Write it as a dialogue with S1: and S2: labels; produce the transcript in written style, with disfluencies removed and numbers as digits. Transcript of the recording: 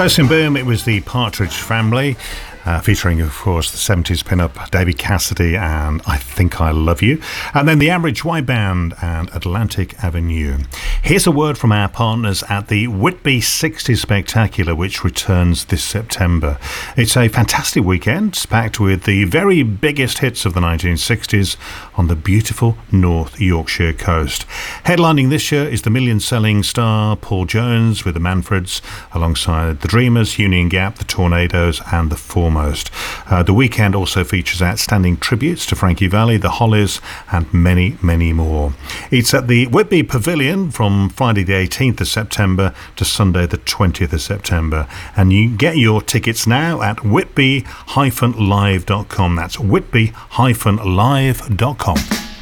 S1: First in Boom, it was the Partridge Family, featuring, of course, the 70s pin-up David Cassidy and I Think I Love You, and then the Average White Band and Atlantic Avenue. Here's a word from our partners at the Whitby 60s Spectacular, which returns this September. It's a fantastic weekend, packed with the very biggest hits of the 1960s on the beautiful North Yorkshire coast. Headlining this year is the million-selling star Paul Jones with the Manfreds, alongside the Dreamers, Union Gap, the Tornadoes and the Foremost. The weekend also features outstanding tributes to Frankie Valli, the Hollies and many, many more. It's at the Whitby Pavilion from Friday the 18th of September to Sunday the 20th of September, and you can get your tickets now at whitby-live.com. That's whitby-live.com.